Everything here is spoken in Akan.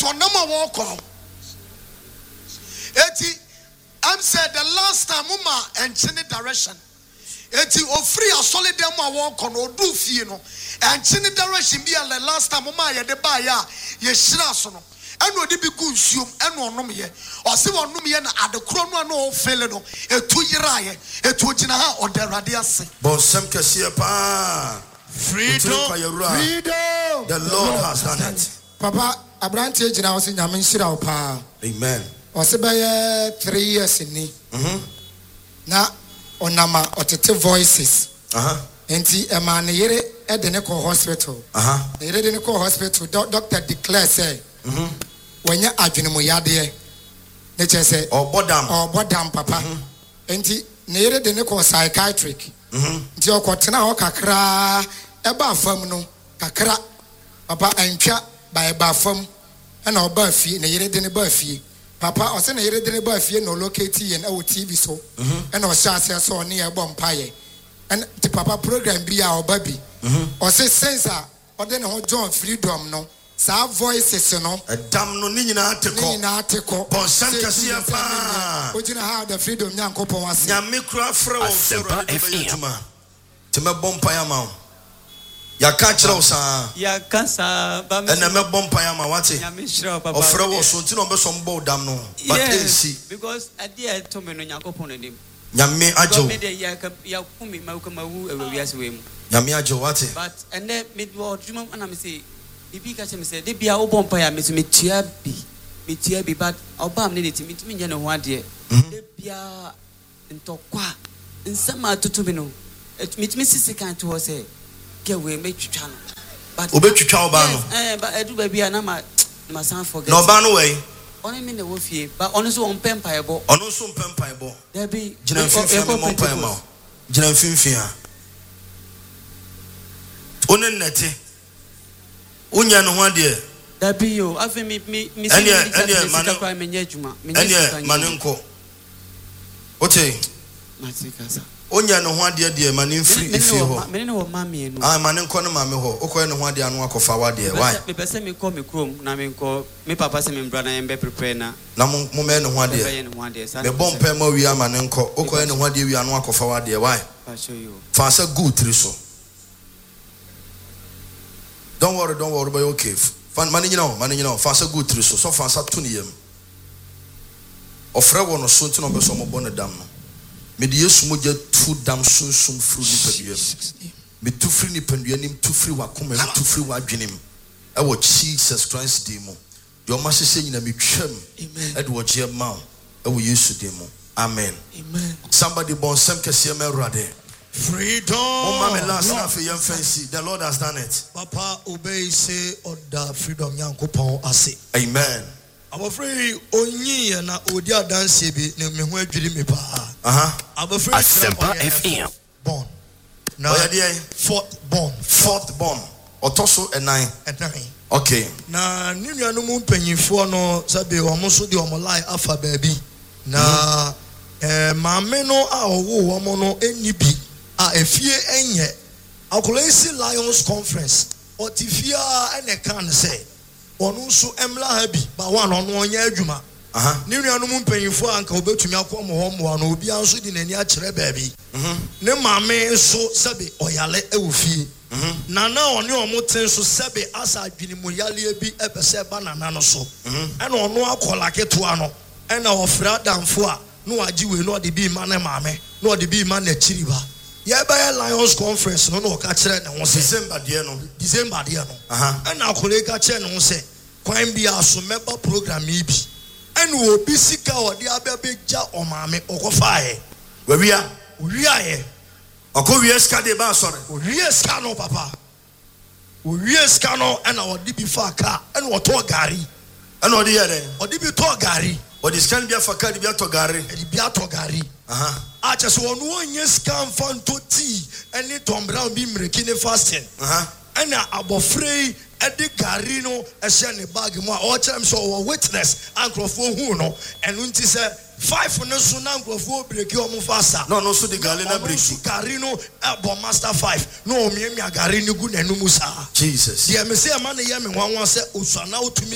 onama walk on. Eti I'm said the last time mama and chini direction. Eti ofri a solid demo walk on or do fie no and chini direction be the last time mama ya de ba ya ye shira so no. Eno de bi kunsuom eno onom ye o se wonom ye na adekro no no fele no etu yira ye etu gina ha oderade ase bonsam kese pa freedom. The Lord has done it. Papa Abrante gina o se nyame nhira o pa. Amen. O se be 3 years ni na onama otete voices enti e ma ne yere e de ne ko hospital yere de ne ko hospital doctor declare say wanya adwenemo yade ne chese obodam papa enti ne yere de ne ko psychiatric nti okotena ho kakra e ba fam no kakra papa antwa ba fam na oba fie ne yere de ne ba fie papa o se ne yere de ne ba fie no locate yen e wo TV so e na o sha se so ne e bom paye and the papa program bi a oba bi o se sense a o de ne ho John freedom no sa voices no dam no ni nyina ateko bonsam kase pa o gina ha the freedom nyankopon wase nyame kura fra wo fero FM te me bompa ya ma ya ka kire wo sa ya kasa ba me na me bompa ya ma wate nyame hira papa o fra wo so ti no be so mbo dam no but ensi because adia to me no nyankopon nim nyame ajo me de ya kumi ma ko ma wu awiase we mu nyame ajo wate but ene me do djuma na me say bibi ka che me say de bia wo bompa ya me so metua bi but obam ne de timi nya ne ho ade de bia ntokwa nsama tutu bi no me sisi kan to say get we me twitwa no but obetwitwa oba no but edu ba bia na ma san forget no oba no we oni me ne wo fie but oni so on pempa ebo ono so pempa ebo there be gina mfimfia me mo pempa ma gina mfimfia onen nete unya no ho ade there be yo afi me ene kwa me nya adwuma ene manenko ote matikasa onya no ho ade de manenfiri ifi ho me ne wo mame no manenko no mame ho okoye no ho ade anu akofa wade why me pese me ko me krom na me ko me papa se me mbra na yembe prepare na mo me no ho ade me bompa ma wi amanenko okoye no ho ade wi anu akofa wade why I show you fa sa good tri so don't worry but okay fan mani nyina fa sa good tri so fa sa to ne yam ofre wo no so nti no be so mo bo ne dam no me de yesu mo ja tu dam sunsum fru ni paduam me tu fri ni paduanim tu fri wakoma tu fri wadwenem e wo Jesus Christ de mo de o ma hye nyina me twam e de wo je ma e wo yesu de mo amen somebody born sem kese me rade freedom. Oh, mama, last night for young fancy. The Lord has done it. Papa obey say order freedom yankopon ase. Amen. I'm afraid onyi na odi adanse bi ne me ho adwiri me pa. I'm afraid Asempa FM. Born. Now fourth born. Otoso enai. Okay. Na ni nuanom mpanyimfo no sabe omo so de omo lie afa baabi. Na maame no a owo omo no eni bi a efie enye akolesi Lions Conference otifia ene kan say onu so emla ha bi ba wan onu onye adwuma ni nuanom mpanyimfo anka obetumi akomo ho mo na obi anso di nani a kire baabi ne maame so sabe oyale ewofie nana oni omoten so sabe asa adwinimu yale bi ebese ba nana no so ena onu akola keto ano ena ofra damfo a no agi we no de bi ma na maame no de bi ma na chiriba ye ba Lions Conference no ka kire ne ho se December de no ena akole ka kire ne ho se kwan bi aso meba program yi bi ena obi sika ode abebeja o maame okofa ye we ye okowie ska de ba sore owie ska no papa owie ska no ena ode bi fa ka ena oto gari ena ode ye de ode bi to gari odi scan bia faka di bia to gari acha so onu onye scan fanto tea any Tom Brown bi mreki ne fasting ana abofrei edi gari no ehye ne bag mu a o kire me so o witness ankrofo hu no enu nti se 5 ne so na ankrofo breki o mu fasa no so di gari na breki gari no ebo master 5 no o miemia gari ni gu nanu mu sa Jesus ye me se ma ne ye me nwanwa se osuana otumi